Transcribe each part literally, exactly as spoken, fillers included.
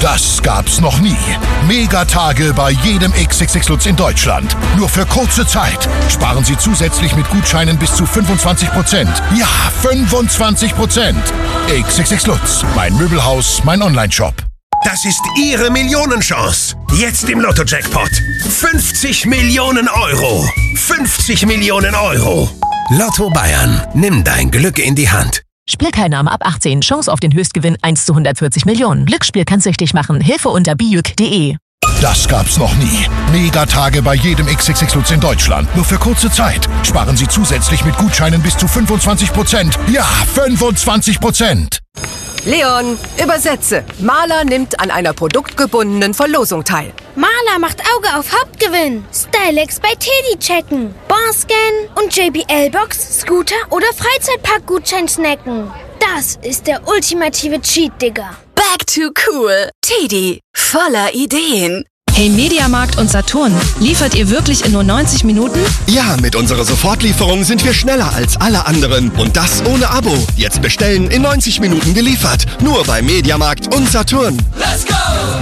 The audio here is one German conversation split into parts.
Das gab's noch nie. Megatage bei jedem X X X Lutz in Deutschland. Nur für kurze Zeit. Sparen Sie zusätzlich mit Gutscheinen bis zu fünfundzwanzig Prozent. Ja, fünfundzwanzig Prozent. X X X Lutz. Mein Möbelhaus, mein Onlineshop. Das ist Ihre Millionenchance. Jetzt im Lotto-Jackpot. fünfzig Millionen Euro. fünfzig Millionen Euro. Lotto Bayern. Nimm dein Glück in die Hand. Spielteilnahme ab achtzehn. Chance auf den Höchstgewinn eins zu hundertvierzig Millionen. Glücksspiel kann süchtig machen. Hilfe unter bijuk punkt de. Das gab's noch nie. Megatage bei jedem X X X Lutz in Deutschland. Nur für kurze Zeit. Sparen Sie zusätzlich mit Gutscheinen bis zu fünfundzwanzig Prozent. Ja, fünfundzwanzig Prozent. Leon, übersetze. Maler nimmt an einer produktgebundenen Verlosung teil. Maler macht Auge auf Hauptgewinn. Stylex bei Teddy checken. Barscan und J B L-Box, Scooter oder Freizeitpark-Gutschein snacken. Das ist der ultimative Cheat, Digga. Back to cool. Teddy, voller Ideen. Hey Mediamarkt und Saturn, liefert ihr wirklich in nur neunzig Minuten? Ja, mit unserer Sofortlieferung sind wir schneller als alle anderen. Und das ohne Abo. Jetzt bestellen, in neunzig Minuten geliefert. Nur bei Mediamarkt und Saturn. Let's go!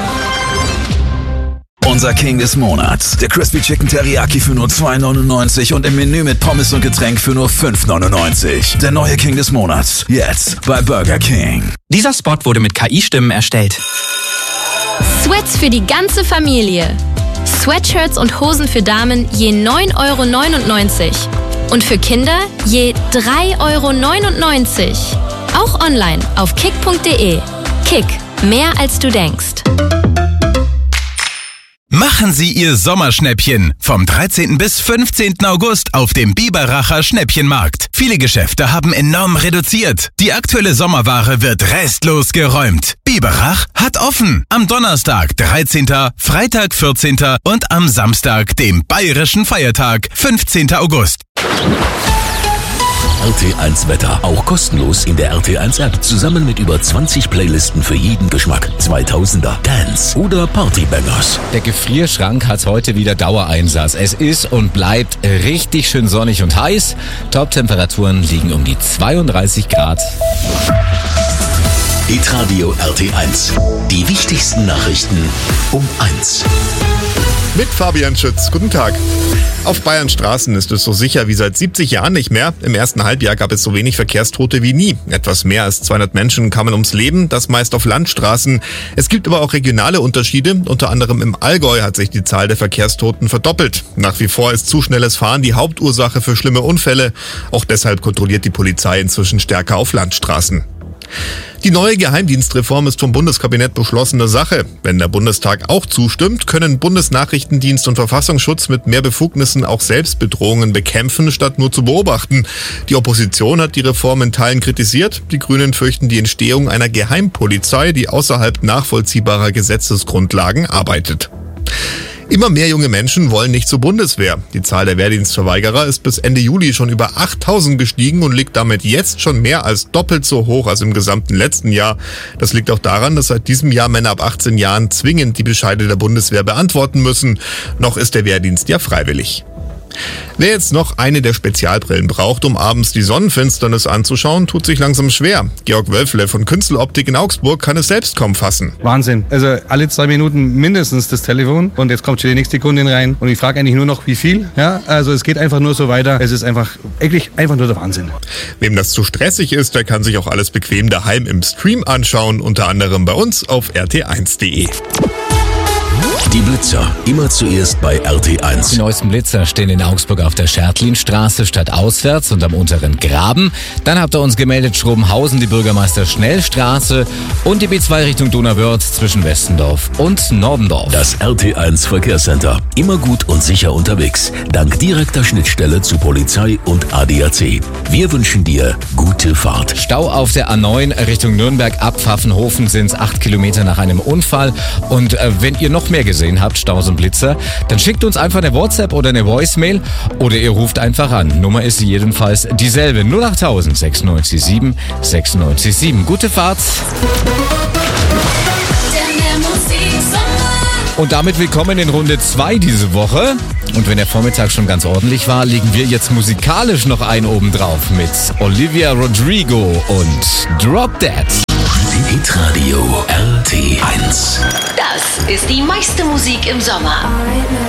Unser King des Monats. Der Crispy Chicken Teriyaki für nur zwei neunundneunzig und im Menü mit Pommes und Getränk für nur fünf neunundneunzig. Der neue King des Monats. Jetzt bei Burger King. Dieser Spot wurde mit K I-Stimmen erstellt. Sweats für die ganze Familie. Sweatshirts und Hosen für Damen je neun Euro neunundneunzig. Und für Kinder je drei Euro neunundneunzig. Auch online auf kick punkt de. Kick. Mehr als du denkst. Machen Sie Ihr Sommerschnäppchen vom dreizehnten bis fünfzehnten August auf dem Biberacher Schnäppchenmarkt. Viele Geschäfte haben enorm reduziert. Die aktuelle Sommerware wird restlos geräumt. Biberach hat offen. Am Donnerstag, dreizehnten, Freitag, vierzehnten und am Samstag, dem bayerischen Feiertag, fünfzehnten August. R T eins Wetter, auch kostenlos in der R T eins App, zusammen mit über zwanzig Playlisten für jeden Geschmack. zweitausender, Dance oder Partybangers. Der Gefrierschrank hat heute wieder Dauereinsatz. Es ist und bleibt richtig schön sonnig und heiß. Top-Temperaturen liegen um die zweiunddreißig Grad. Hitradio R T eins. Die wichtigsten Nachrichten um eins. Mit Fabian Schütz. Guten Tag. Auf Bayerns Straßen ist es so sicher wie seit siebzig Jahren nicht mehr. Im ersten Halbjahr gab es so wenig Verkehrstote wie nie. Etwas mehr als zweihundert Menschen kamen ums Leben, das meist auf Landstraßen. Es gibt aber auch regionale Unterschiede. Unter anderem im Allgäu hat sich die Zahl der Verkehrstoten verdoppelt. Nach wie vor ist zu schnelles Fahren die Hauptursache für schlimme Unfälle. Auch deshalb kontrolliert die Polizei inzwischen stärker auf Landstraßen. Die neue Geheimdienstreform ist vom Bundeskabinett beschlossene Sache. Wenn der Bundestag auch zustimmt, können Bundesnachrichtendienst und Verfassungsschutz mit mehr Befugnissen auch Selbstbedrohungen bekämpfen, statt nur zu beobachten. Die Opposition hat die Reform in Teilen kritisiert. Die Grünen fürchten die Entstehung einer Geheimpolizei, die außerhalb nachvollziehbarer Gesetzesgrundlagen arbeitet. Immer mehr junge Menschen wollen nicht zur Bundeswehr. Die Zahl der Wehrdienstverweigerer ist bis Ende Juli schon über achttausend gestiegen und liegt damit jetzt schon mehr als doppelt so hoch als im gesamten letzten Jahr. Das liegt auch daran, dass seit diesem Jahr Männer ab achtzehn Jahren zwingend die Bescheide der Bundeswehr beantworten müssen. Noch ist der Wehrdienst ja freiwillig. Wer jetzt noch eine der Spezialbrillen braucht, um abends die Sonnenfinsternis anzuschauen, tut sich langsam schwer. Georg Wölfle von Künstleroptik in Augsburg kann es selbst kaum fassen. Wahnsinn. Also alle zwei Minuten mindestens das Telefon und jetzt kommt schon die nächste Kundin rein und ich frage eigentlich nur noch, wie viel. Ja, also es geht einfach nur so weiter. Es ist einfach, wirklich einfach nur der Wahnsinn. Wem das zu stressig ist, der kann sich auch alles bequem daheim im Stream anschauen, unter anderem bei uns auf r t eins punkt de. Die Blitzer, immer zuerst bei R T eins. Die neuesten Blitzer stehen in Augsburg auf der Schertlinstraße statt auswärts und am unteren Graben. Dann habt ihr uns gemeldet, Schrobenhausen, die Bürgermeister-Schnellstraße und die B zwei Richtung Donauwörth zwischen Westendorf und Nordendorf. Das R T eins Verkehrscenter, immer gut und sicher unterwegs, dank direkter Schnittstelle zu Polizei und A D A C. Wir wünschen dir gute Fahrt. Stau auf der A neun Richtung Nürnberg ab Pfaffenhofen sind es acht Kilometer nach einem Unfall. Und äh, wenn ihr noch mehr gesehen habt, Staus und Blitzer, dann schickt uns einfach eine WhatsApp oder eine Voicemail oder ihr ruft einfach an. Nummer ist jedenfalls dieselbe. null achttausend sechsundneunzig sieben sechsundneunzig sieben. Gute Fahrt. Und damit willkommen in Runde zwei diese Woche. Und wenn der Vormittag schon ganz ordentlich war, legen wir jetzt musikalisch noch einen oben drauf mit Olivia Rodrigo und Drop Dead. Hitradio R T eins. ist die meiste Musik im Sommer.